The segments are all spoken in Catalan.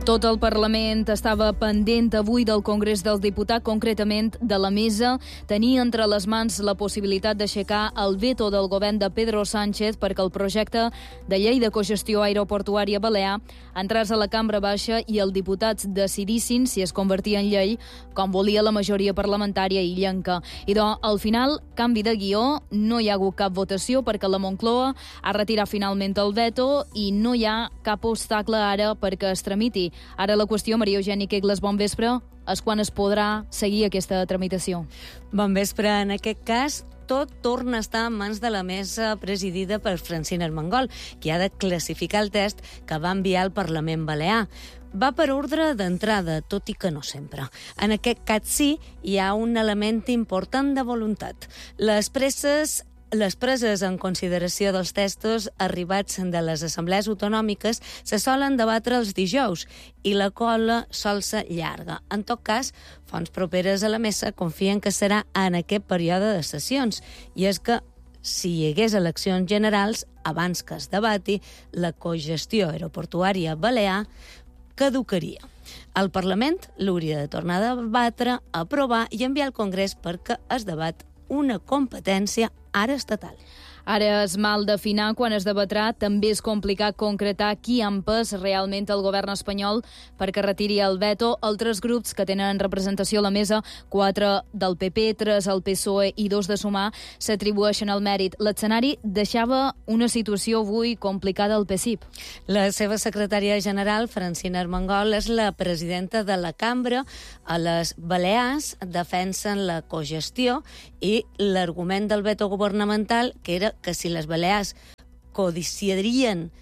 Tot el Parlament estava pendent avui del Congrés dels Diputats, concretament de la mesa. Tenia entre les mans la possibilitat d'aixecar el veto del govern de Pedro Sánchez perquè el projecte de llei de cogestió aeroportuària balear entrés a la cambra baixa i els diputats decidissin si es convertia en llei, com volia la majoria parlamentària illenca. Al final, canvi de guió, no hi ha hagut cap votació perquè la Moncloa ha retirat finalment el veto i no hi ha cap obstacle ara perquè es tramiti. Ara la qüestió, Maria Eugènia Quegles, bon vespre, és quan es podrà seguir aquesta tramitació. Bon vespre. En aquest cas, tot torna a estar en mans de la mesa presidida per Francina Armengol, qui ha de classificar el test que va enviar al Parlament Balear. Va per ordre d'entrada, tot i que no sempre. En aquest cas sí, hi ha un element important de voluntat. Les preses en consideració dels textos arribats de les assemblees autonòmiques se solen debatre els dijous i la cola sol ser llarga. En tot cas, fonts properes a la mesa confien que serà en aquest període de sessions, i és que si hi hagués eleccions generals, abans que es debati, la cogestió aeroportuària balear caducaria. El Parlament l'hauria de tornar a debatre, aprovar i enviar al Congrés perquè es debat una competència ara estatal. Ara és mal d'afinar quan es debatrà. També és complicat concretar qui ha empès realment el govern espanyol perquè retiri el veto. Altres grups que tenen representació a la mesa, 4 del PP, 3 al PSOE i 2 de Sumar, s'atribueixen el mèrit. L'escenari deixava una situació avui complicada al PSIP. La seva secretària general, Francina Armengol, és la presidenta de la cambra. A les Balears defensen la cogestió i l'argument del veto governamental, que era que si les Balears decidirien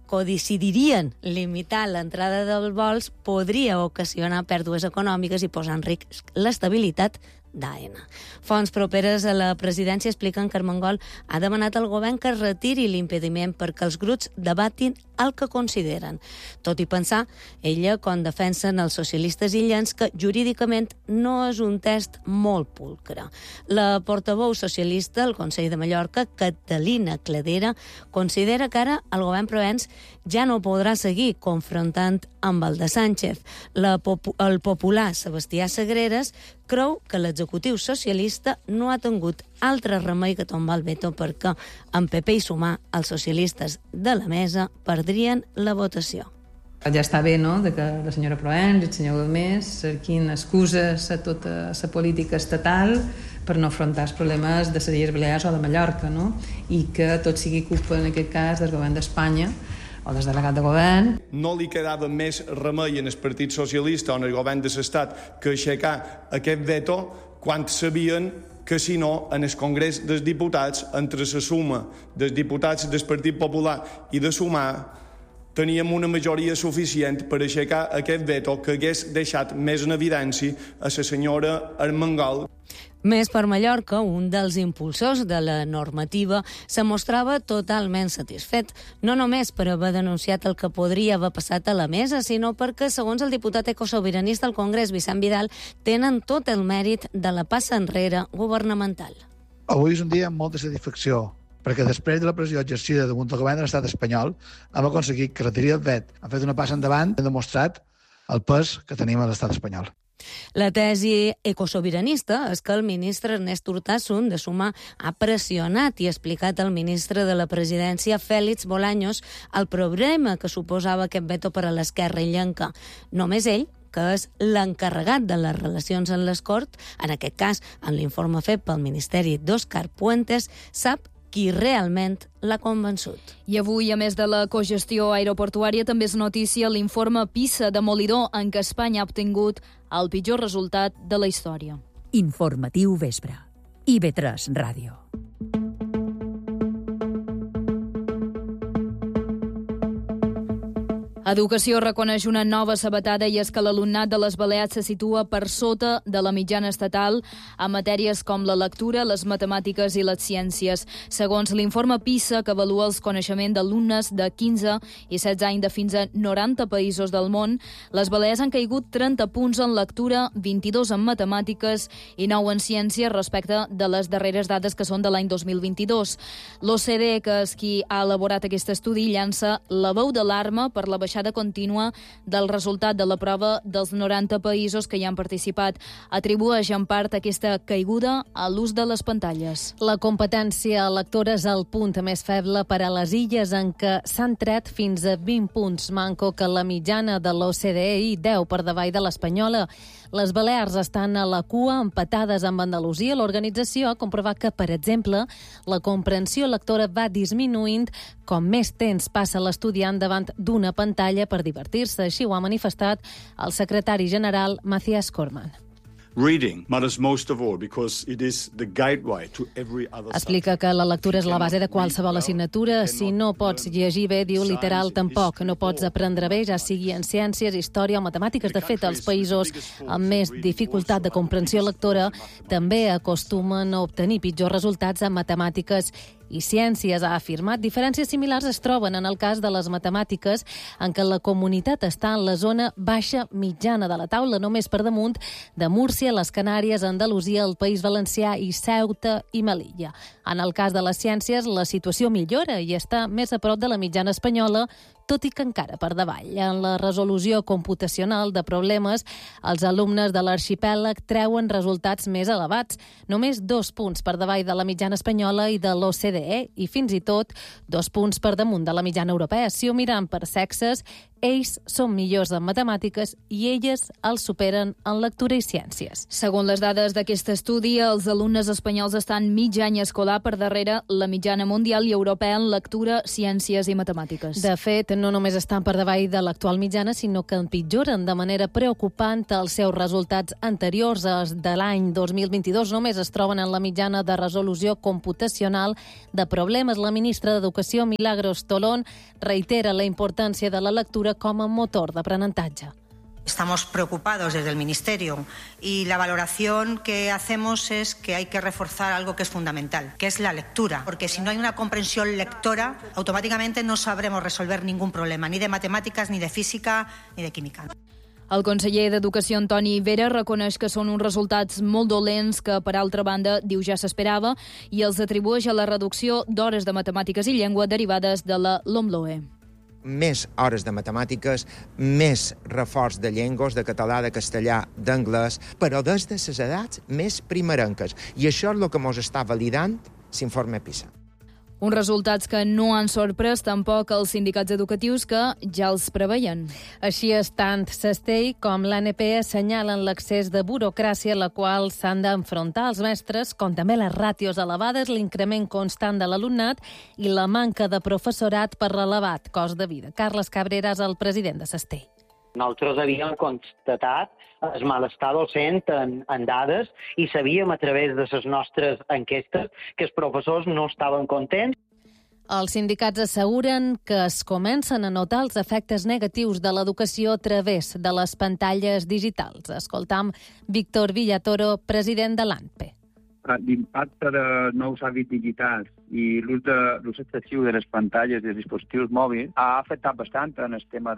limitar l'entrada dels vols, podria ocasionar pèrdues econòmiques i posar en risc l'estabilitat d'AENA. Fonts properes a la presidència expliquen que Armengol ha demanat al govern que retiri l'impediment perquè els grups debatin el que consideren. Tot i pensar, ella, com defensen els socialistes illens, que jurídicament no és un test molt pulcre. La portaveu socialista al Consell de Mallorca, Catalina Cladera, considera que ara el govern provenç ja no podrà seguir confrontant amb el de Sánchez. El popular Sebastià Sagreras creu que l'executiu socialista no ha tingut altre remei que tombar el veto perquè en PP i Sumar, els socialistes de la mesa, perdrien la votació. Ja està bé, no?, de que la senyora Proens i el senyor Gómez cerquin excuses a tota la política estatal per no afrontar els problemes de les Illes Balears o de Mallorca, no?, i que tot sigui culpa, en aquest cas, del govern d'Espanya o del delegat de govern. No li quedava més remei en el Partit Socialista o en el govern de l'Estat que aixecar aquest veto quan sabien que si no, en el Congrés dels Diputats, entre la suma dels diputats del Partit Popular i de Sumar, teníem una majoria suficient per aixecar aquest veto que hagués deixat més en evidència a la senyora Armengol. Més per Mallorca, un dels impulsors de la normativa se mostrava totalment satisfet, no només per haver denunciat el que podria haver passat a la mesa, sinó perquè, segons el diputat ecosobiranista al Congrés, Vicent Vidal, tenen tot el mèrit de la passa enrere governamental. Avui és un dia amb molta satisfacció, perquè després de la pressió exercida damunt del govern de l'estat espanyol hem aconseguit que retiri el vet. Hem fet una passa endavant, hem demostrat el pes que tenim a l'estat espanyol. La tesi ecosobiranista és que el ministre Ernest Urtasun de Sumar ha pressionat i explicat al ministre de la presidència, Félix Bolaños, el problema que suposava aquest veto per a l'esquerra illenca. Només ell, que és l'encarregat de les relacions en les Corts, en aquest cas, en l'informe fet pel Ministeri d'Òscar Puentes, sap qui realment l'ha convençut. I avui, a més de la cogestió aeroportuària, també és notícia l'informe PISA demolidor en què Espanya ha obtingut el pitjor resultat de la història. Informatiu vespre. IB3 Ràdio. Educació reconeix una nova sabatada i és que l'alumnat de les Balears se situa per sota de la mitjana estatal en matèries com la lectura, les matemàtiques i les ciències. Segons l'informe PISA, que avalua els coneixements d'alumnes de 15 i 16 anys de fins a 90 països del món, les Balears han caigut 30 punts en lectura, 22 en matemàtiques i 9 en ciències respecte de les darreres dades que són de l'any 2022. L'OCDE, que és qui ha elaborat aquest estudi, llança la veu d'alarma per la baixada baixada contínua del resultat de la prova dels 90 països que hi han participat. Atribueix en part aquesta caiguda a l'ús de les pantalles. La competència lectora és el punt més feble per a les illes, en què s'han tret fins a 20 punts manco que la mitjana de l'OCDE i 10 per davall de l'espanyola. Les Balears estan a la cua, empatades amb Andalusia. L'organització ha comprovat que, per exemple, la comprensió lectora va disminuint com més temps passa l'estudiant davant d'una pantalla per divertir-se. Així ho ha manifestat el secretari general Macias Corman. Reading matters most of all because it is the gateway to every other subject. Explica que la lectura és la base de qualsevol assignatura. Si no pots llegir bé, diu literal, tampoc no pots aprendre bé, ja sigui en ciències, història o matemàtiques. De fet, els països amb més dificultat de comprensió lectora també acostumen a obtenir pitjors resultats en matemàtiques i ciències, ha afirmat. Diferències similars es troben en el cas de les matemàtiques, en què la comunitat està en la zona baixa mitjana de la taula, només per damunt de Múrcia, les Canàries, Andalusia, el País Valencià i Ceuta i Melilla. En el cas de les ciències, la situació millora i està més a prop de la mitjana espanyola, tot i que encara per davall. En la resolució computacional de problemes, els alumnes de l'arxipèlag treuen resultats més elevats, només 2 punts per davall de la mitjana espanyola i de l'OCDE, i fins i tot 2 punts per damunt de la mitjana europea. Si ho miren per sexes, ells són millors en matemàtiques i elles els superen en lectura i ciències. Segons les dades d'aquest estudi, els alumnes espanyols estan mig any escolar per darrere la mitjana mundial i europea en lectura, ciències i matemàtiques. De fet, no només estan per davall de l'actual mitjana, sinó que empitjoren de manera preocupant els seus resultats anteriors. Els de l'any 2022 només es troben en la mitjana de resolució computacional de problemes. La ministra d'Educació, Milagros Tolón, reitera la importància de la lectura com a motor d'aprenentatge. Estamos preocupados desde el Ministerio y la valoración que hacemos es que hay que reforzar algo que es fundamental, que es la lectura, porque si no hay una comprensión lectora, automáticamente no sabremos resolver ningún problema, ni de matemáticas, ni de física, ni de química. El conseller d'Educació, Antoni Vera, reconeix que són uns resultats molt dolents que, per altra banda, diu ja s'esperava, i els atribueix a la reducció d'hores de matemàtiques i llengua derivades de la LOMLOE. Més hores de matemàtiques, més reforç de llengües, de català, de castellà, d'anglès, però des de les edats més primerenques. I això és el que ens està validant l'informe PISA. Uns resultats que no han sorprès tampoc els sindicats educatius, que ja els preveien. Així és, tant Sestell com l'ANP assenyalen l'excés de burocràcia a la qual s'han d'enfrontar els mestres, com també les ràtios elevades, l'increment constant de l'alumnat i la manca de professorat per l'elevat cost de vida. Carles Cabrera és el president de Sestell. Nosaltres havíem constatat el malestar docent en dades i sabíem a través de les nostres enquestes que els professors no estaven contents. Els sindicats asseguren que es comencen a notar els efectes negatius de l'educació a través de les pantalles digitals. Escoltam Víctor Villatoro, president de l'ANPE. L'impacte de nous hàbits digitals i l'ús excessiu de les pantalles i dels dispositius mòbils ha afectat bastant en el tema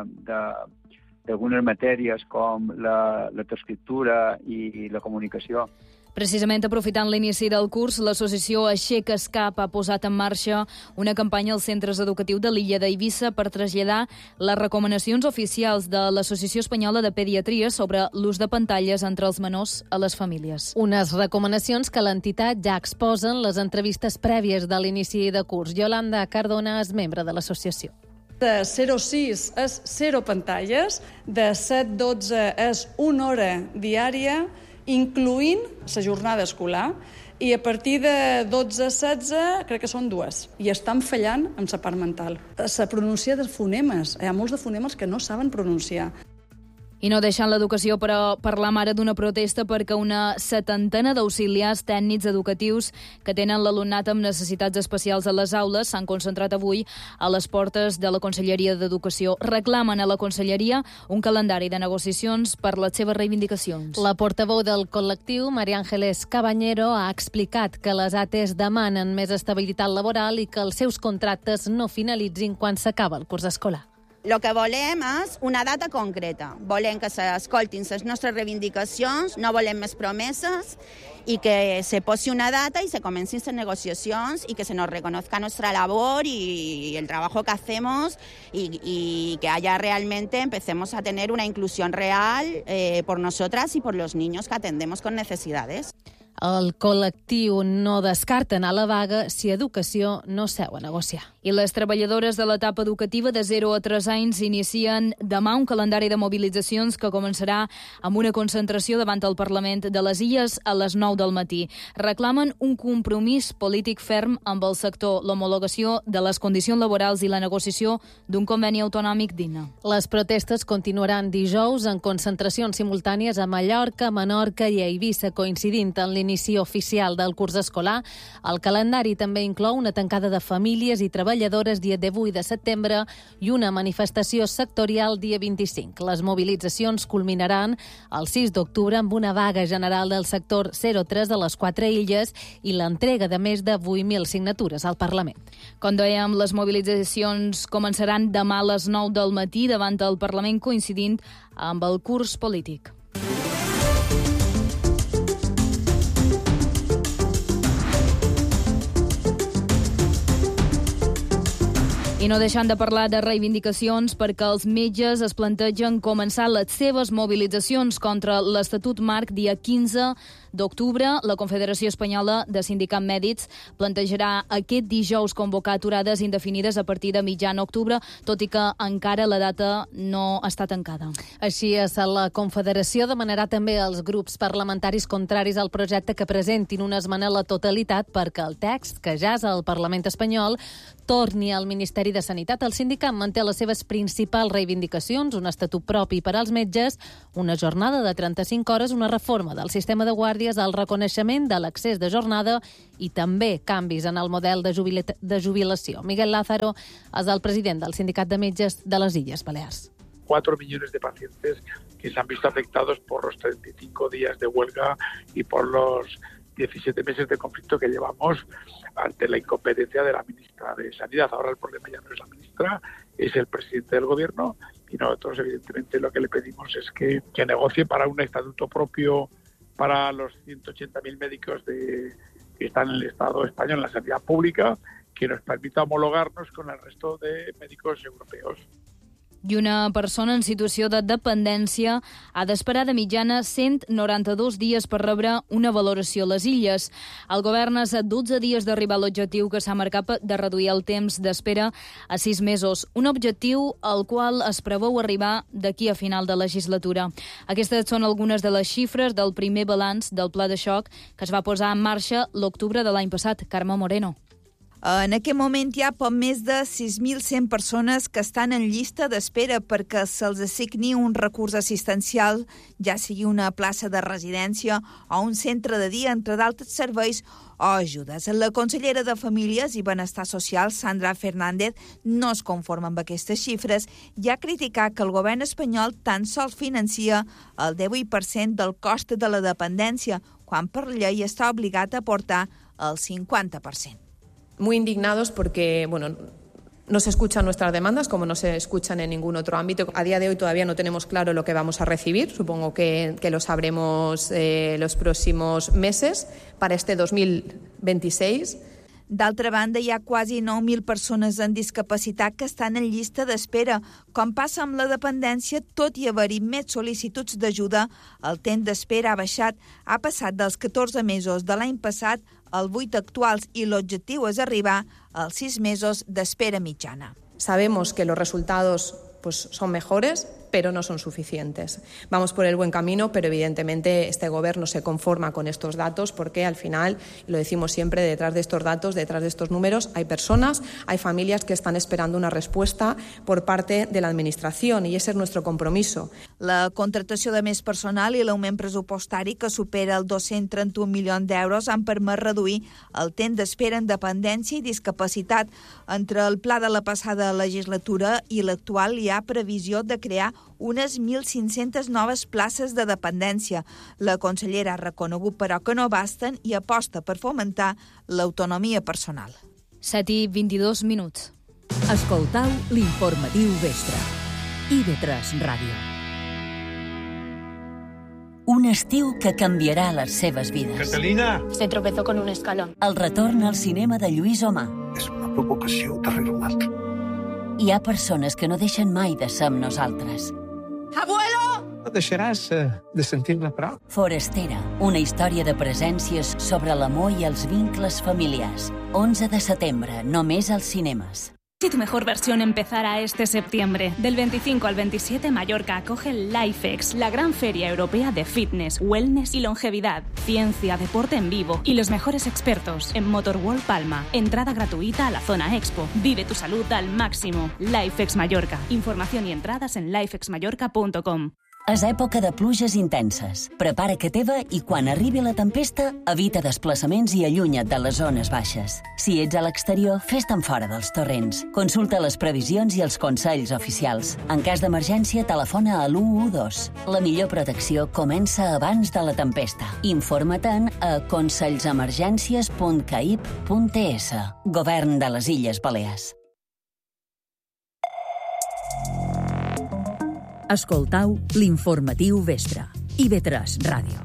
d'algunes matèries com la lectoescriptura i la comunicació. Precisament aprofitant l'inici del curs, l'associació Aixeca Escap ha posat en marxa una campanya als centres educatius de l'illa d'Eivissa per traslladar les recomanacions oficials de l'Associació Espanyola de Pediatria sobre l'ús de pantalles entre els menors a les famílies. Unes recomanacions que l'entitat ja exposa en les entrevistes prèvies de l'inici de curs. Yolanda Cardona és membre de l'associació. De 0,6 és 0 pantalles, de 7,12 és 1 hora diària, incloent la jornada escolar, i a partir de 12-16 crec que són 2. I estan fallant amb la part mental. La pronuncia de fonemes. Hi ha molts de fonemes que no saben pronunciar. I no deixant l'educació, però parlar ara d'una protesta perquè una 70 d'auxiliars tècnics educatius que tenen l'alumnat amb necessitats especials a les aules s'han concentrat avui a les portes de la Conselleria d'Educació. Reclamen a la Conselleria un calendari de negociacions per les seves reivindicacions. La portaveu del col·lectiu, María Ángeles Cabañero, ha explicat que les ATEs demanen més estabilitat laboral i que els seus contractes no finalitzin quan s'acaba el curs escolar. El que volem és una data concreta. Volem que s'escoltin les nostres reivindicacions, no volem més promeses i que se posi una data y se comiencen las negociaciones y que se nos reconozca nuestra labor y el trabajo que hacemos y que haya realmente, empecemos a tener una inclusión real por nosotras y por los niños que atendemos con necesidades. El col·lectiu no descarta anar a la vaga si Educació no seu a negociar. I les treballadores de l'etapa educativa de 0 a 3 anys inicien demà un calendari de mobilitzacions que començarà amb una concentració davant el Parlament de les Illes a les 9 del matí. Reclamen un compromís polític ferm amb el sector, l'homologació de les condicions laborals i la negociació d'un conveni autonòmic digne. Les protestes continuaran dijous en concentracions simultànies a Mallorca, Menorca i a Eivissa, coincidint en l'inici oficial del curs escolar. El calendari també inclou una tancada de famílies i treballadores dia 18 de setembre i una manifestació sectorial dia 25. Les mobilitzacions culminaran el 6 d'octubre amb una vaga general del sector 03 de les 4 illes i l'entrega de més de 8.000 signatures al Parlament. Com dèiem, les mobilitzacions començaran demà a les 9 del matí davant el Parlament, coincidint amb el curs polític. I no deixant de parlar de reivindicacions perquè els metges es plantegen començar les seves mobilitzacions contra l'Estatut Marc dia 15 d'octubre. La Confederació Espanyola de Sindicats Mèdics plantejarà aquest dijous convocar aturades indefinides a partir de mitjan octubre, tot i que encara la data no està tancada. Així és, la Confederació demanarà també als grups parlamentaris contraris al projecte que presentin una esmena a la totalitat perquè el text, que ja és al Parlament espanyol, torni al Ministeri de Sanitat. El sindicat manté les seves principals reivindicacions, un estatut propi per als metges, una jornada de 35 hores, una reforma del sistema de guàrdies, el reconeixement de l'accés de jornada i també canvis en el model de jubilació. Miguel Lázaro és el president del Sindicat de Metges de les Illes Balears. 4 millones de pacientes que se han visto afectados por los 35 días de huelga y por los 17 meses de conflicto que llevamos ante la incompetencia de la ministra de Sanidad. Ahora el problema ya no es la ministra, es el presidente del gobierno y nosotros evidentemente lo que le pedimos es que negocie para un estatuto propio para los 180.000 médicos que están en el Estado español en la sanidad pública, que nos permita homologarnos con el resto de médicos europeos. I una persona en situació de dependència ha d'esperar de mitjana 192 dies per rebre una valoració a les Illes. El govern és a 12 dies d'arribar a l'objectiu que s'ha marcat de reduir el temps d'espera a 6 mesos, un objectiu al qual es preveu arribar d'aquí a final de legislatura. Aquestes són algunes de les xifres del primer balanç del pla de xoc que es va posar en marxa l'octubre de l'any passat. Carme Moreno. En aquest moment hi ha poc més de 6.100 persones que estan en llista d'espera perquè se'ls assigni un recurs assistencial, ja sigui una plaça de residència o un centre de dia, entre d'altres serveis o ajudes. La consellera de Famílies i Benestar Social, Sandra Fernández, no es conforma amb aquestes xifres i ha criticat que el govern espanyol tan sols financia el 18% del cost de la dependència, quan per llei està obligat a aportar el 50%. Muy indignados porque, no se escuchan nuestras demandas como no se escuchan en ningún otro ámbito. A día de hoy todavía no tenemos claro lo que vamos a recibir. Supongo que lo sabremos los próximos meses para este 2026. D'altra banda, hi ha quasi 9.000 persones amb discapacitat que estan en llista d'espera. Com passa amb la dependència, tot i haver-hi més sol·licituds d'ajuda, el temps d'espera ha baixat. Ha passat dels 14 mesos de l'any passat als 8 actuals i l'objectiu és arribar als 6 mesos d'espera mitjana. Sabemos que los resultados son mejores, pero no son suficientes. Vamos por el buen camino, pero evidentemente este gobierno se conforma con estos datos porque al final, y lo decimos siempre, detrás de estos datos, detrás de estos números, hay personas, hay familias que están esperando una respuesta por parte de la Administración y ese es nuestro compromiso. La contractació de més personal i l'augment pressupostari que supera el 231 milions d'euros han permès reduir el temps d'espera en dependència i discapacitat. Entre el pla de la passada legislatura i l'actual hi ha previsió de crear unes 1.500 noves places de dependència. La consellera ha reconegut, però, que no basten i aposta per fomentar l'autonomia personal. 7:22. Escoltau l'informatiu vespre. IB3 Ràdio. Un estiu que canviarà les seves vides. Catalina! Se tropezó con un escalón. El retorn al cinema de Lluís Omar. És una provocació darrere una altra. Hi ha persones que no deixen mai de ser amb nosaltres. ¡Abuelo! No deixaràs de sentir-ne prou. Forastera, una història de presències sobre l'amor i els vincles familiars. 11 de setembre, només als cinemes. Si tu mejor versión empezara este septiembre. Del 25 al 27, Mallorca acoge LifeX, la gran feria europea de fitness, wellness y longevidad, ciencia, deporte en vivo y los mejores expertos en Motorworld Palma. Entrada gratuita a la zona Expo. Vive tu salud al máximo. LifeX Mallorca. Información y entradas en lifexmallorca.com. És època de pluges intenses. Prepara que teva i quan arribi la tempesta, evita desplaçaments i allunya't de les zones baixes. Si ets a l'exterior, fes-te'n fora dels torrents. Consulta les previsions i els consells oficials. En cas d'emergència, telefona a l'112. La millor protecció comença abans de la tempesta. Informa-te'n a consells-emergències.caip.es. Govern de les Illes Balears. Escoltau l'informatiu vespre. IB3 Ràdio.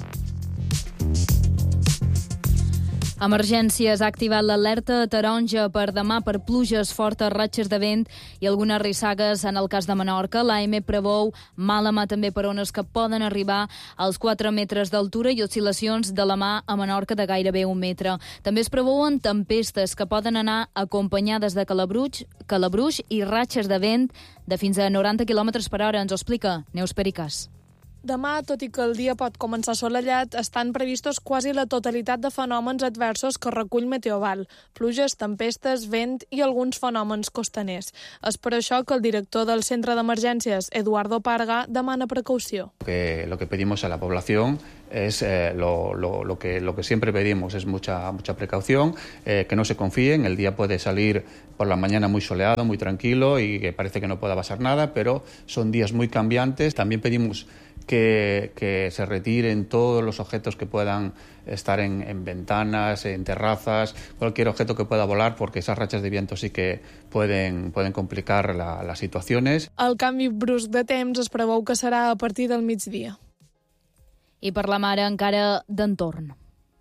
Emergències ha activat l'alerta taronja per demà per pluges fortes, ratxes de vent i algunes rissagues en el cas de Menorca. L'AM preveu mala mà també per ones que poden arribar als 4 metres d'altura i oscil·lacions de la mà a Menorca de gairebé 1 metre. També es preveuen tempestes que poden anar acompanyades de calabruix i ratxes de vent de fins a 90 km per hora. Ens ho explica Neus Pericàs. Demà, tot i que el dia pot començar assolellat, estan previstos quasi la totalitat de fenòmens adversos que recull Meteoval: pluges, tempestes, vent i alguns fenòmens costaners. És per això que el director del Centre d'Emergències, Eduardo Parga, demana precaució. Lo que pedimos a la población es lo que siempre pedimos es mucha precaución, que no se confíen. El día puede salir por la mañana muy soleado, muy tranquilo y que parece que no pueda pasar nada, pero son días muy cambiantes. También pedimos que se retiren todos los objetos que puedan estar en ventanas, en terrazas, cualquier objeto que pueda volar, porque esas rachas de viento sí que pueden complicar las situaciones. El canvi brusc de temps es preveu que serà a partir del migdia. I parlam ara encara d'entorn.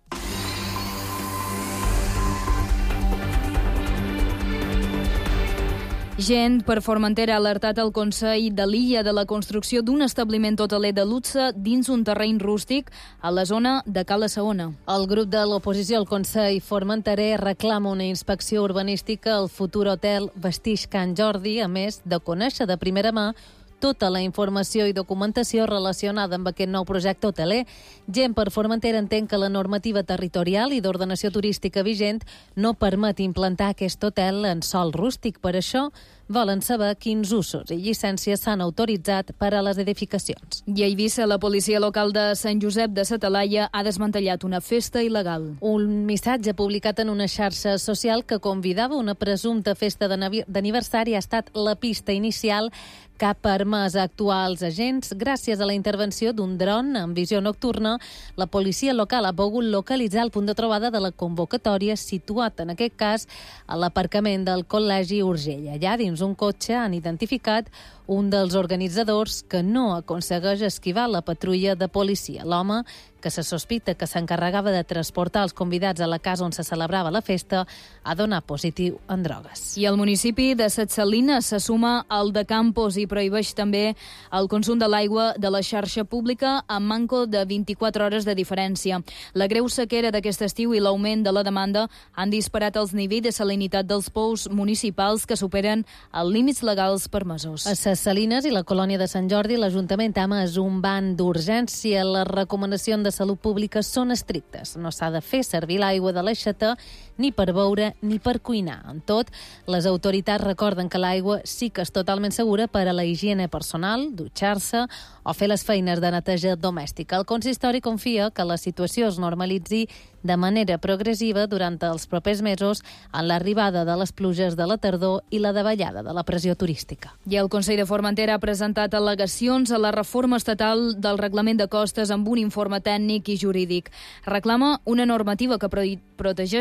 Gent per Formentera ha alertat el Consell de l'Illa de la construcció d'un establiment hoteler de luxe dins un terreny rústic a la zona de Cala Saona. El grup de l'oposició al Consell Formenterer reclama una inspecció urbanística al futur hotel Vestix Can Jordi, a més de conèixer de primera mà tota la informació i documentació relacionada amb aquest nou projecte hoteler. Gent per Formentera entén que la normativa territorial i d'ordenació turística vigent no permet implantar aquest hotel en sòl rústic. Per això volen saber quins usos i llicències s'han autoritzat per a les edificacions. I a Eivissa, la policia local de Sant Josep de sa Talaia ha desmantellat una festa il·legal. Un missatge publicat en una xarxa social que convidava una presumpta festa d'aniversari ha estat la pista inicial que ha permès actuar els agents. Gràcies a la intervenció d'un dron amb visió nocturna, la policia local ha pogut localitzar el punt de trobada de la convocatòria, situat en aquest cas a l'aparcament del Col·legi Urgell. Allà dins un cotxe han identificat un dels organitzadors que no aconsegueix esquivar la patrulla de policia. L'home, que se sospita que s'encarregava de transportar els convidats a la casa on se celebrava la festa, ha donat positiu en drogues. I el municipi de Ses Salines se suma al de Campos i prohibeix també el consum de l'aigua de la xarxa pública amb manco de 24 hores de diferència. La greu sequera d'aquest estiu i l'augment de la demanda han disparat els nivells de salinitat dels pous municipals que superen els límits legals permesos. A Ses Salines i la colònia de Sant Jordi, l'Ajuntament ha emès un ban d'urgència. Les recomanacions de salut pública són estrictes. No s'ha de fer servir l'aigua de l'aixeta ni per beure ni per cuinar. En tot, les autoritats recorden que l'aigua sí que és totalment segura per a la higiene personal, dutxar-se o fer les feines de neteja domèstica. El consistori confia que la situació es normalitzi de manera progressiva durant els propers mesos en l'arribada de les pluges de la tardor i la davallada de la pressió turística. I el Consell de Formentera ha presentat al·legacions a la reforma estatal del reglament de costes amb un informe tècnic i jurídic. Reclama una normativa que protegeixi el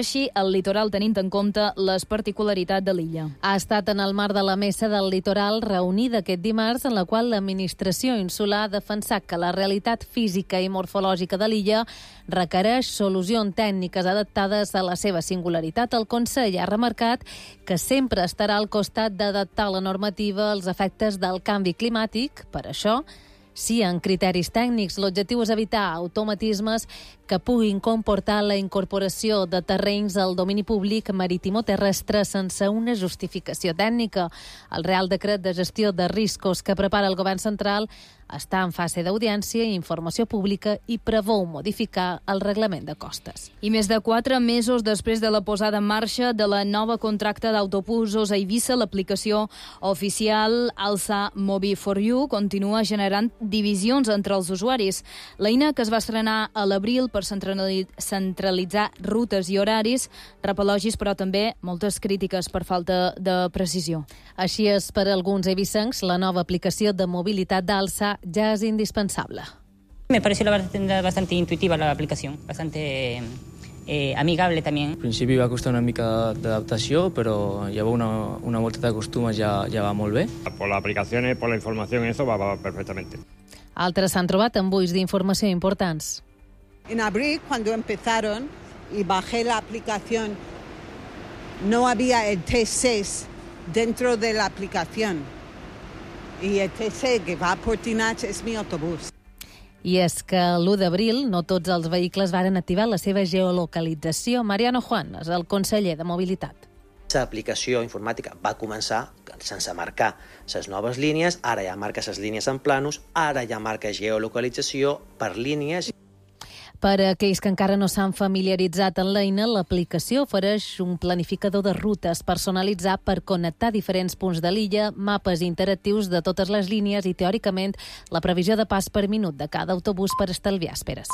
al litoral tenint en compte les particularitats de l'illa. Ha estat en el marc de la Mesa del Litoral reunida aquest dimarts, en la qual l'administració insular ha defensat que la realitat física i morfològica de l'illa requereix solucions tècniques adaptades a la seva singularitat. El Consell ha remarcat que sempre estarà al costat d'adaptar la normativa als efectes del canvi climàtic. Per això, si en criteris tècnics l'objectiu és evitar automatismes que puguin comportar la incorporació de terrenys al domini públic marítim o terrestre sense una justificació tècnica. El Real Decret de Gestió de Riscos que prepara el Govern central està en fase d'audiència i informació pública i preveu modificar el reglament de costes. I més de 4 mesos després de la posada en marxa de la nova contracte d'autobusos a Eivissa, l'aplicació oficial Alsa Mobi for You continua generant divisions entre els usuaris. L'eina, que es va estrenar a l'abril per centralitzar rutes i horaris, rep elogis, però també moltes crítiques per falta de precisió. Així és, per alguns eivissencs, la nova aplicació de mobilitat d'Alsa ya es indispensable. Me pareció la verdad bastante intuitiva la aplicación, bastante amigable también. Al principi va costar una mica d'adaptació, però ja una volta t'acostumes ja va molt bé. Por las aplicaciones, por la información, eso va perfectamente. Altres s'han trobat amb buits d'informació importants. En abril, cuando empezaron y bajé la aplicación, no había el T6 dentro de la aplicación. Y el T6 que va por Tinach és mi autobús. I és que l'1 d'abril no tots els vehicles varen activar la seva geolocalització. Mariano Juan és el conseller de Mobilitat. L'aplicació informàtica va començar sense marcar les noves línies, ara ja marca les línies en planos, ara ja marca geolocalització per línies. Per a aquells que encara no s'han familiaritzat amb l'eina, l'aplicació ofereix un planificador de rutes personalitzat per connectar diferents punts de l'illa, mapes interactius de totes les línies i, teòricament, la previsió de pas per minut de cada autobús per estalviar esperes.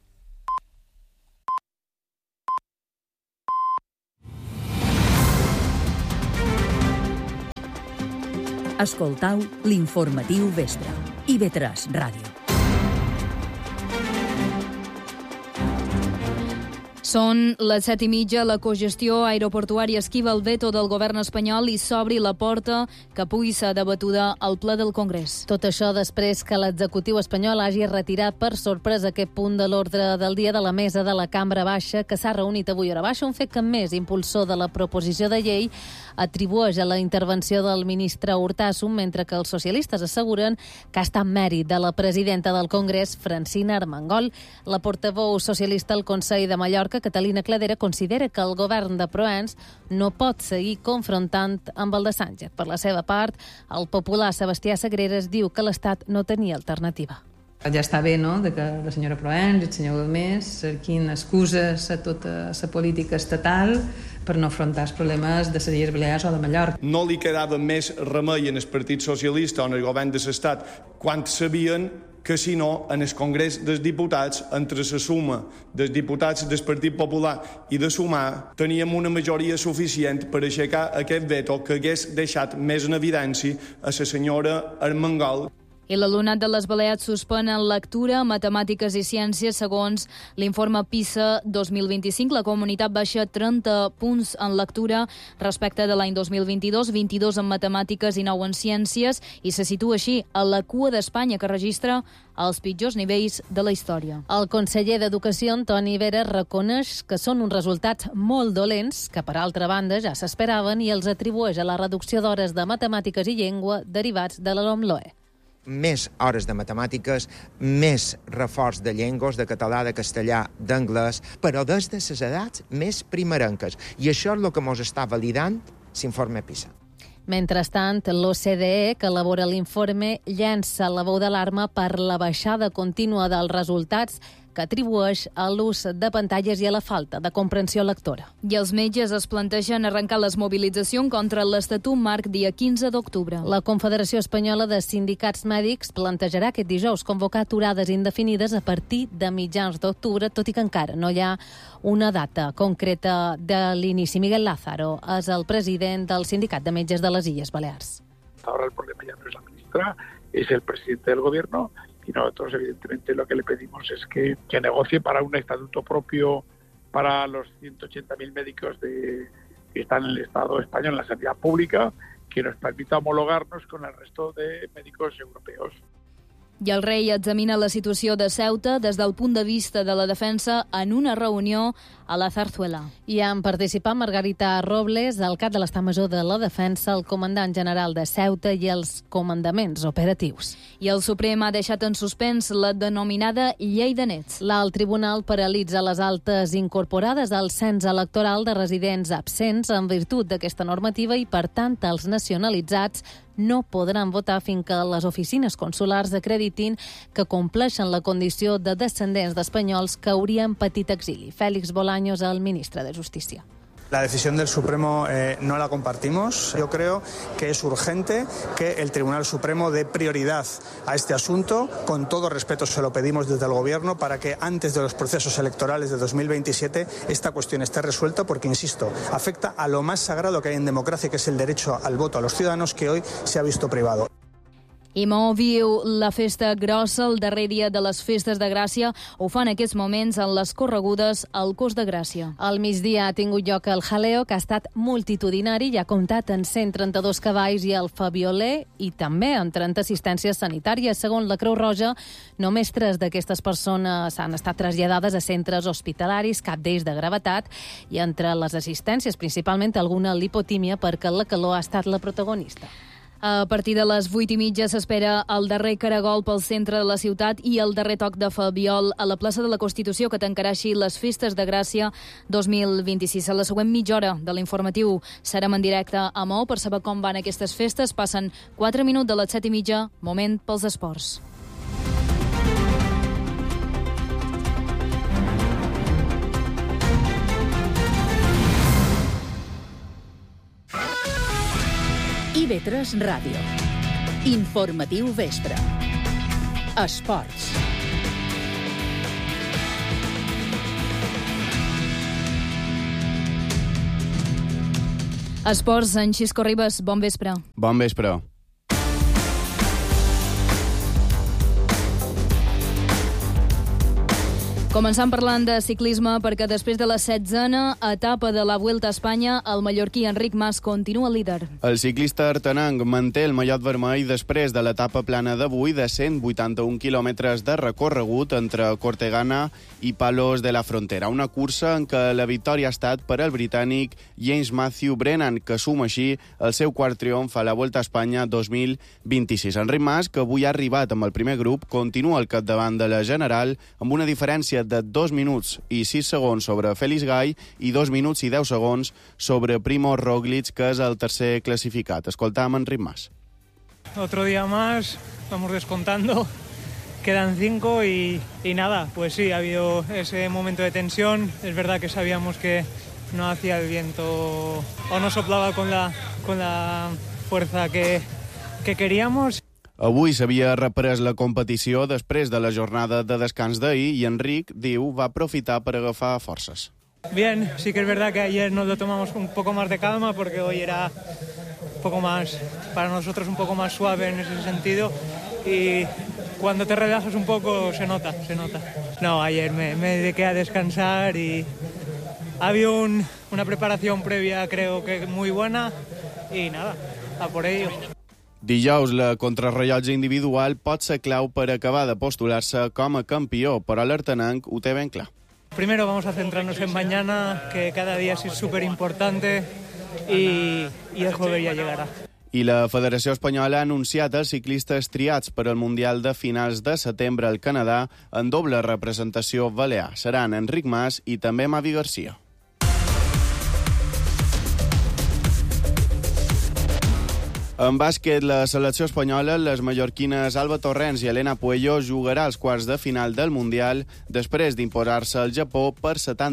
Escoltau l'informatiu vespre. IB3 Ràdio. Són les 7:30, la cogestió aeroportuària esquiva el veto del govern espanyol i s'obri la porta que pugui ser debatuda al ple del Congrés. Tot això després que l'executiu espanyol hagi retirat per sorpresa aquest punt de l'ordre del dia de la mesa de la Cambra Baixa, que s'ha reunit avui a hora baixa, un fet que més impulsor de la proposició de llei atribueix a la intervenció del ministre Hurtasun, mentre que els socialistes asseguren que ha estat mèrit de la presidenta del Congrés, Francina Armengol. La portaveu socialista al Consell de Mallorca, Catalina Cladera, considera que el govern de Proens no pot seguir confrontant amb el de Sánchez. Per la seva part, el popular Sebastià Sagreras diu que l'Estat no tenia alternativa. Ja està bé, no?, de que la senyora Proens i el senyor Gómez cerquin excuses a tota la política estatal per no afrontar els problemes de les Illes Balears o de Mallorca. No li quedava més remei en el Partit Socialista o en el govern de l'Estat quan sabien que si no, en el Congrés dels Diputats, entre la suma dels diputats del Partit Popular i de Sumar, teníem una majoria suficient per aixecar aquest veto que hagués deixat més en evidència a la senyora Armengol. I l'alumnat de les Balears suspèn en lectura, matemàtiques i ciències. Segons l'informe PISA 2025, la comunitat baixa 30 punts en lectura respecte de l'any 2022, 22 en matemàtiques i 9 en ciències, i se situa així a la cua d'Espanya, que registra els pitjors nivells de la història. El conseller d'Educació, Antoni Vera, reconeix que són uns resultats molt dolents, que per altra banda ja s'esperaven, i els atribueix a la reducció d'hores de matemàtiques i llengua derivats de la LOMLOE. Més hores de matemàtiques, més reforç de llengües, de català, de castellà, d'anglès, però des de les edats més primerenques. I això és el que ens està validant l'informe PISA. Mentrestant, l'OCDE, que elabora l'informe, llença la veu d'alarma per la baixada contínua dels resultats que atribueix a l'ús de pantalles i a la falta de comprensió lectora. I els metges es plantegen arrencar les mobilitzacions contra l'Estatut Marc dia 15 d'octubre. La Confederació Espanyola de Sindicats Mèdics plantejarà aquest dijous convocar aturades indefinides a partir de mitjans d'octubre, tot i que encara no hi ha una data concreta de l'inici. Miguel Lázaro és el president del Sindicat de Metges de les Illes Balears. Ahora el problema ya no es la ministra, es el presidente del gobierno. Y nosotros, evidentemente, lo que le pedimos es que negocie para un estatuto propio para los 180.000 médicos que están en el Estado español, en la sanidad pública, que nos permita homologarnos con el resto de médicos europeos. I el rei examina la situació de Ceuta des del punt de vista de la defensa en una reunió a la Zarzuela. Hi han participat Margarita Robles, el cap de l'Estat Major de la Defensa, el comandant general de Ceuta i els comandaments operatius. I el Suprem ha deixat en suspens la denominada llei de nets. L'alt tribunal paralitza les altes incorporades al cens electoral de residents absents en virtut d'aquesta normativa i, per tant, els nacionalitzats no podran votar fins que les oficines consulars acreditin que compleixen la condició de descendents d'espanyols que haurien patit exili. Félix Bolaños, el ministre de Justícia. La decisión del Supremo no la compartimos. Yo creo que es urgente que el Tribunal Supremo dé prioridad a este asunto. Con todo respeto se lo pedimos desde el Gobierno para que antes de los procesos electorales de 2027 esta cuestión esté resuelta porque, insisto, afecta a lo más sagrado que hay en democracia, que es el derecho al voto a los ciudadanos, que hoy se ha visto privado. I Maó viu la festa grossa, el darrer dia de les festes de Gràcia. Ho fan en aquests moments en les corregudes al Cos de Gràcia. Al migdia ha tingut lloc el jaleo, que ha estat multitudinari i ha comptat en 132 cavalls i el Fabioler i també en 30 assistències sanitàries. Segons la Creu Roja, només 3 d'aquestes persones han estat traslladades a centres hospitalaris, cap d'ells de gravetat, i entre les assistències, principalment alguna lipotímia, perquè la calor ha estat la protagonista. A partir de les 8:30 s'espera el darrer caragol pel centre de la ciutat i el darrer toc de Fabiol a la plaça de la Constitució, que tancarà així les festes de Gràcia 2026. A la següent mitja hora de l'informatiu serem en directe a Maó per saber com van aquestes festes. Passen 4 minuts de les 7:30, moment pels esports. IB3 Ràdio. Informatiu vespre. Esports. Esports, en Xisco Ribas, bon vespre. Bon vespre. Començant parlant de ciclisme, perquè després de la 16a etapa de la Vuelta a Espanya, el mallorquí Enric Mas continua líder. El ciclista artenenc manté el mallot vermell després de l'etapa plana d'avui de 181 quilòmetres de recorregut entre Cortegana i Palos de la Frontera. Una cursa en què la victòria ha estat per al britànic James Matthew Brennan, que suma així el seu quart triomf a la Vuelta a Espanya 2026. Enric Mas, que avui ha arribat amb el primer grup, continua al capdavant de la general amb una diferència de 2 minuts i 6 segons sobre Félix Gay i 2 minuts i 10 segons sobre Primo Roglic, que és el tercer clasificat. Escoltam Enric Mas. Otro día más, vamos descontando, quedan 5 y nada, pues sí, ha habido ese momento de tensión. Es verdad que sabíamos que no hacía el viento o no soplaba con la fuerza que queríamos. Avui s'havia reprès la competició després de la jornada de descans d'ahir i Enric, diu, va aprofitar per agafar forces. Bien, sí que es verdad que ayer nos lo tomamos un poco más de calma porque hoy era un poco más, para nosotros un poco más suave en ese sentido y cuando te relajas un poco se nota. No, ayer me dediqué a descansar y había una preparación previa creo que muy buena y nada, a por ello. Dijous, la contrarrellotge individual pot ser clau per acabar de postular-se com a campió, però l'artenenc ho té ben clar. Primero vamos a centrarnos en mañana, que cada día es súper importante y el jueves ya llegará. I la Federació Espanyola ha anunciat els ciclistes triats per al Mundial de finals de setembre al Canadà en doble representació balear. Seran Enric Mas i també Mavi Garcia. En bàsquet, la selecció espanyola, les mallorquines Alba Torrents i Elena Puello jugarà als quarts de final del Mundial després d'imposar-se al Japó per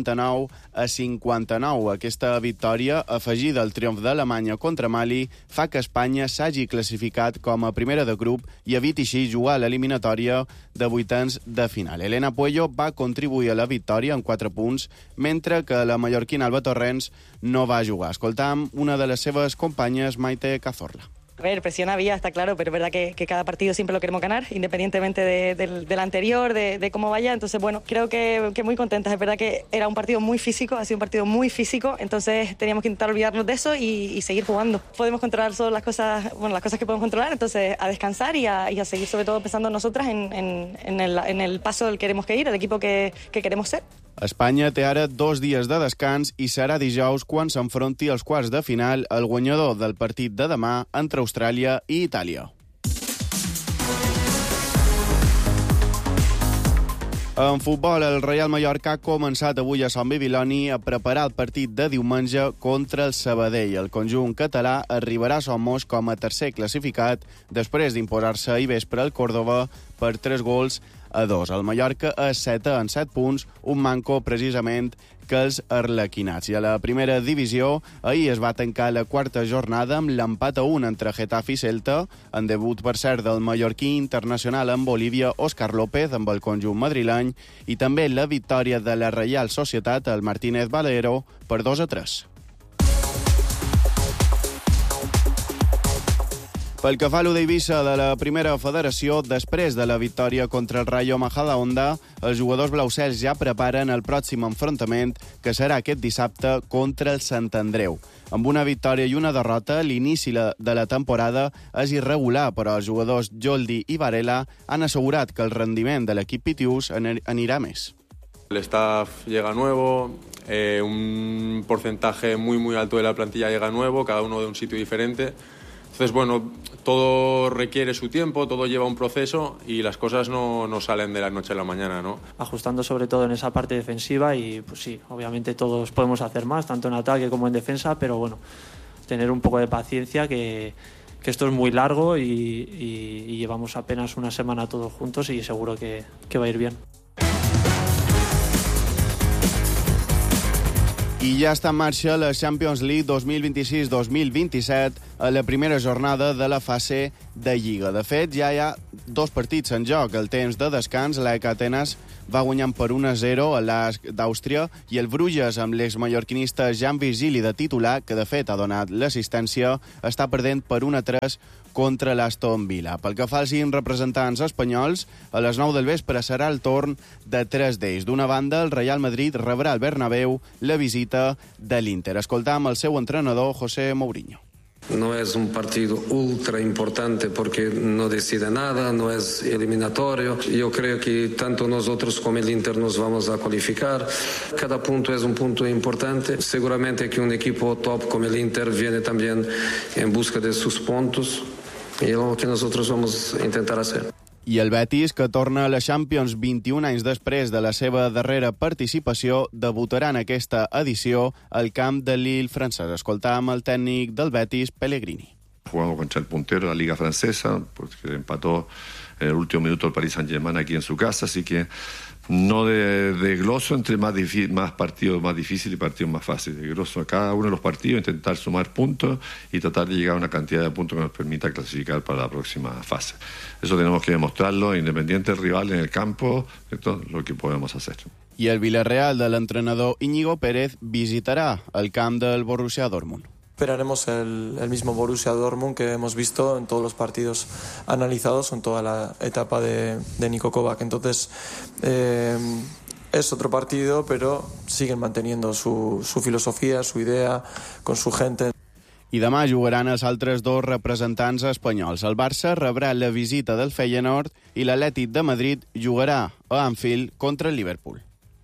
79-59. Aquesta victòria, afegida al triomf d'Alemanya contra Mali, fa que Espanya s'hagi classificat com a primera de grup i eviti així jugar a l'eliminatòria de vuitens de final. Elena Puello va contribuir a la victòria amb 4 punts, mentre que la mallorquina Alba Torrents no va jugar. Escoltam una de les seves companyes, Maite Cazorla. A ver, presión había, está claro, pero es verdad que cada partido siempre lo queremos ganar, independientemente del anterior, de cómo vaya. Entonces, bueno, creo que muy contentas. Es verdad que era un partido muy físico, ha sido un partido muy físico, entonces teníamos que intentar olvidarnos de eso y seguir jugando. Podemos controlar solo las cosas que podemos controlar, entonces a descansar y a seguir sobre todo pensando nosotras en el paso al que queremos ir, el equipo que queremos ser. Espanya té ara 2 dies de descans i serà dijous quan s'enfronti als quarts de final el guanyador del partit de demà entre Austràlia i Itàlia. En futbol, el Real Mallorca ha començat avui a Sant Bibiloni a preparar el partit de diumenge contra el Sabadell. El conjunt català arribarà a Somos com a tercer classificat després d'imposar-se ahir vespre al Córdoba per 3-2. El Mallorca és 7 en 7 punts, un manco precisament que els arlequinats. I a la primera divisió, ahir es va tancar la quarta jornada amb l'empat a 1 entre Getafe i Celta, en debut, per cert, del mallorquí internacional en Bolívia, Òscar López, amb el conjunt madrileny, i també la victòria de la Reial Societat, el Martínez Valero, per 2-3. Pel que fa a l'Eivissa de la primera federació, després de la victòria contra el Rayo Majadahonda, els jugadors blaucels ja preparen el pròxim enfrontament, que serà aquest dissabte contra el Sant Andreu. Amb una victòria i una derrota, l'inici de la temporada és irregular, però els jugadors Joldi i Varela han assegurat que el rendiment de l'equip pitiús anirà més. El staff llega nuevo, un porcentaje muy alto de la plantilla llega nuevo, cada uno de un sitio diferente. Entonces, bueno, todo requiere su tiempo, todo lleva un proceso y las cosas no salen de la noche a la mañana, ¿no? Ajustando sobre todo en esa parte defensiva y, pues sí, obviamente todos podemos hacer más, tanto en ataque como en defensa, pero bueno, tener un poco de paciencia, que esto es muy largo y llevamos apenas una semana todos juntos y seguro que va a ir bien. I ja està en marxa la Champions League 2026-2027 a la primera jornada de la fase de Lliga. De fet, ja hi ha 2 partits en joc. El temps de descans, l'AEK Atenes va guanyant per 1-0 a l'ASK d'Àustria i el Bruges, amb l'exmallorquinista Jan Virgili de titular, que de fet ha donat l'assistència, està perdent per 1-3 contra l'Aston Villa. Pel que fa als 5 representants espanyols, a les 9 del vespre serà el torn de 3 d'ells. D'una banda, el Real Madrid rebrà al Bernabéu la visita de l'Inter. Escoltam el seu entrenador, José Mourinho. No es un partido ultra importante porque no decide nada, no es eliminatorio. Yo creo que tanto nosotros como el Inter nos vamos a cualificar. Cada punto es un punto importante. Seguramente que un equipo top como el Inter viene también en busca de sus puntos y es lo que nosotros vamos a intentar hacer. I el Betis, que torna a la Champions 21 anys després de la seva darrera participació, debutarà en aquesta edició al camp de Lille francès. Escoltàvem el tècnic del Betis, Pellegrini. Jugamos contra el puntero de la Liga Francesa, porque empató en el último minuto el Paris Saint-Germain aquí en su casa, así que no de gloso entre más partidos más difíciles y partidos más fáciles. De gloso a cada uno de los partidos, intentar sumar puntos y tratar de llegar a una cantidad de puntos que nos permita clasificar para la próxima fase. Eso tenemos que demostrarlo, independiente del rival en el campo, esto es lo que podemos hacer. I el Villarreal de l'entrenador Íñigo Pérez visitarà el camp del Borussia Dortmund. Esperaremos el mismo Borussia Dortmund que hemos visto en todos los partidos analizados en toda la etapa de Niko Kovac. Entonces, es otro partido, pero siguen manteniendo su filosofía, su idea, con su gente. I demà jugaran els altres 2 representants espanyols. El Barça rebrà la visita del Feyenoord i l'Atlètic de Madrid jugarà a Anfield contra el Liverpool.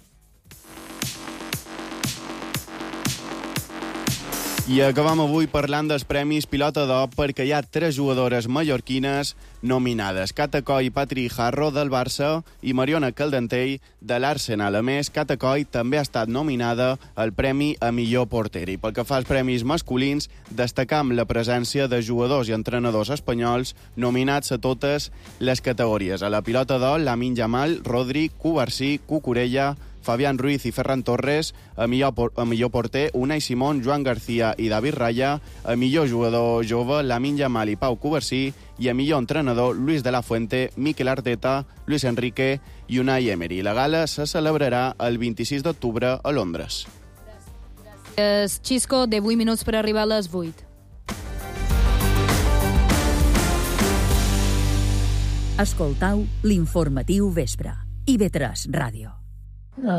I acabam avui parlant dels Premis Pilota d'Or perquè hi ha 3 jugadores mallorquines nominades. Cata Coll i Patri Jarro del Barça i Mariona Caldentell de l'Arsenal. A més, Cata Coll també ha estat nominada al Premi a Millor Portera. I pel que fa als premis masculins, destacam la presència de jugadors i entrenadors espanyols nominats a totes les categories. A la Pilota d'Or, Lamine Yamal, Rodri, Cubarsí, Cucurella, Fabián Ruiz i Ferran Torres, a millor porter Unai Simón, Joan García i David Raya, a millor jugador jove Lamine Yamal i Pau Cubarsí i a millor entrenador Luis de la Fuente, Mikel Arteta, Luis Enrique i Unai Emery. La gala se celebrarà el 26 d'octubre a Londres. Gràcies, Xisco. 18 minuts per arribar a les 8. Escoltau l'informatiu vespre. IB3 Ràdio.